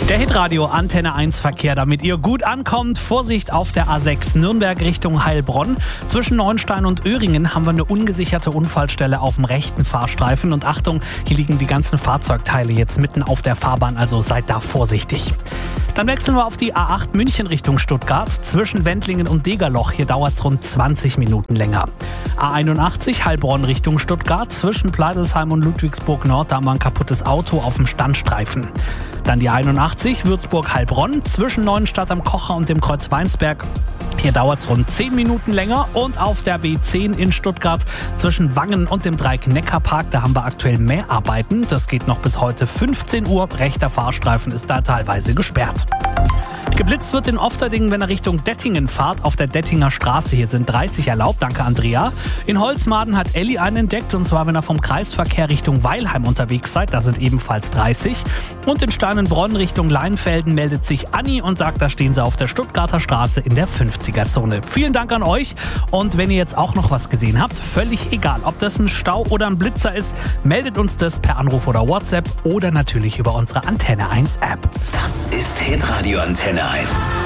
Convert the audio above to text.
Der Hitradio Antenne 1 Verkehr, damit ihr gut ankommt. Vorsicht auf der A6 Nürnberg Richtung Heilbronn. Zwischen Neuenstein und Öhringen haben wir eine ungesicherte Unfallstelle auf dem rechten Fahrstreifen. Und Achtung, hier liegen die ganzen Fahrzeugteile jetzt mitten auf der Fahrbahn, also seid da vorsichtig. Dann wechseln wir auf die A8 München Richtung Stuttgart. Zwischen Wendlingen und Degerloch, hier dauert es rund 20 Minuten länger. A81 Heilbronn Richtung Stuttgart. Zwischen Pleidelsheim und Ludwigsburg Nord, da haben wir ein kaputtes Auto auf dem Standstreifen. Dann die 81 Würzburg-Heilbronn. Zwischen Neuenstadt am Kocher und dem Kreuz Weinsberg. Hier dauert es rund 10 Minuten länger. Und auf der B10 in Stuttgart zwischen Wangen und dem Dreieck-Neckar-Park, da haben wir aktuell Mäharbeiten. Das geht noch bis heute 15 Uhr. Rechter Fahrstreifen ist da teilweise gesperrt. Geblitzt wird in Ofterdingen, wenn er Richtung Dettingen fahrt, auf der Dettinger Straße. Hier sind 30 erlaubt, danke Andrea. In Holzmaden hat Elli einen entdeckt, und zwar, wenn er vom Kreisverkehr Richtung Weilheim unterwegs seid, da sind ebenfalls 30. Und in Steinenbronn Richtung Leinfelden meldet sich Anni und sagt, da stehen sie auf der Stuttgarter Straße in der 50er-Zone. Vielen Dank an euch, und wenn ihr jetzt auch noch was gesehen habt, völlig egal, ob das ein Stau oder ein Blitzer ist, meldet uns das per Anruf oder WhatsApp oder natürlich über unsere Antenne 1 App. Das ist Hitradio Antenne 1.